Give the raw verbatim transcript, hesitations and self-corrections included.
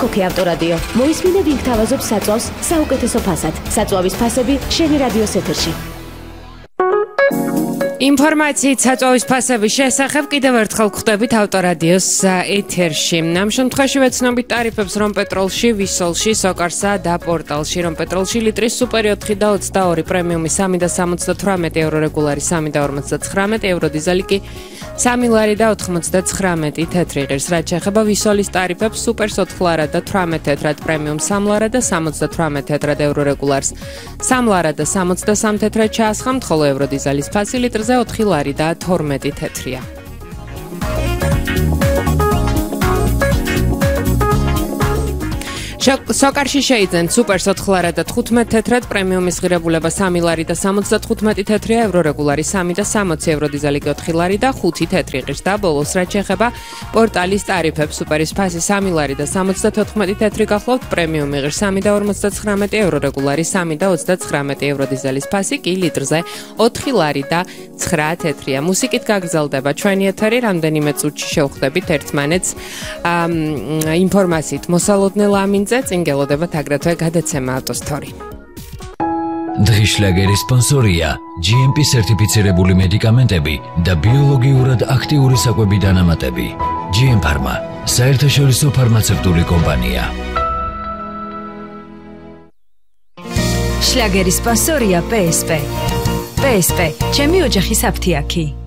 სკოკი ავტორადიო. მოისმინე ვინ გთავაზობს საწვავს საუკეთესო ფასად. საწვავის ფასები შენი რადიოს ეთერში. ინფორმაციით საწვავის ფასების შესახებ კიდევ ერთხელ გვხვდებით ავტორადიოს ეთერში. ამ შემთხვევაში ვეცნობით ტარიფებს რომ პეტროლში, ვისოლში, სოკარსა და პორტალში, რომ პეტროლში ლიტრის სუპერი ოთხი და ოცდაორი, პრემიუმი სამი და სამოცდათვრამეტი евро, რეგულარი სამი და ორმოცდათხრამეტი евро, დიზელი კი სამი ლარი და ოთხმოცდაცხრამეტი თეთრი ღირს. რაც შეეხება ვისოლის ტარიფებს, სუპერს ოთხ ლარად და თვრამეტ თეთრად, პრემიუმ სამ ლარად და სამოცდათვრამეტ თეთრად, евро, რეგულარს სამ ლარად და სამოცდასამ თეთრად ჩაასხამთ, ხოლო евро დიზელის ფასი ლიტრზე ოთხი ლარი და თორმეტი თეთრია. სოკარში შეიძენთ სუპერს ოთხ ლარად და თხუთმეტ თეთრად, პრემიუმის ღირებულება სამი ლარი და სამოცდათხუთმეტი თეთრია, евро, რეგულარი სამი და სამოცი, евро, დიზელი კი ოთხი ლარი და ხუთი თეთრი ღირს. და ბოლოს რაც შეეხება პორტალის ტარიფებს, სუპერის ფასი სამი ლარი და სამოცდათოთხმეტი თეთრი გახლავთ, პრემიუმი ღირს სამი და ორმოცდაცხრამეტი, евро, რეგულარი სამი და ოცდაცხრამეტი, евро, დიზელის ფასი კი litrზე ოთხი ლარი და ცხრა თეთრია. მუსიკით გაგრძელდება ჩვენი ეთერი, რამდენიმე წუთში შევხვდებით ერთმანეთს ინფორმაციით. მოსალოდნელ ამინძ წინ გელოდებათ აგრეთვე გადაცემა ავტოსტორი. დღის შლაგერის სპონსორია ჯი ემ პი სერტიფიცირებული მედიკამენტები და ბიოლოგიურად აქტიური საკვები დანამატები. ჯი ემ ფარმა, საერთაშორისო ფარმაცევტული კომპანია. შლაგერის სპონსორია პე ეს პე. პე ეს პე, ჩემი ოჯახის აფთიაქი.